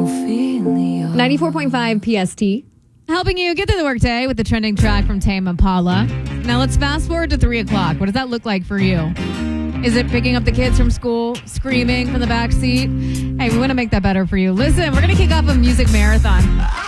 94.5 PST. Helping you get through the workday with the trending track from Tame Impala. Now let's fast forward to 3 o'clock. What does that look like for you? Is it picking up the kids from school, screaming from the back seat? Hey, we want to make that better for you. Listen, we're going to kick off a music marathon.